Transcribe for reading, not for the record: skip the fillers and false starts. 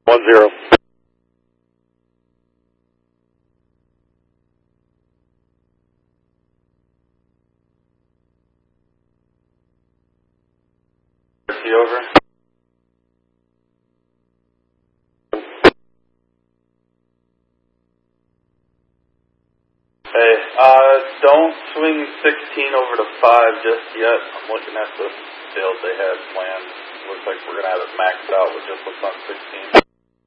10. Over. Hey, don't swing 16 over to 5 just yet. I'm looking at the build they had planned. Looks like we're going to have it maxed out with just what's on 16.